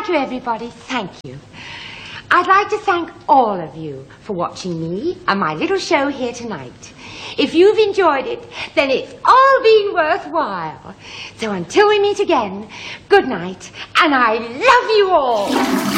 Thank you, everybody. Thank you. I'd like to thank all of you for watching me and my little show here tonight. If you've enjoyed it, then it's all been worthwhile. So until we meet again, good night, and I love you all.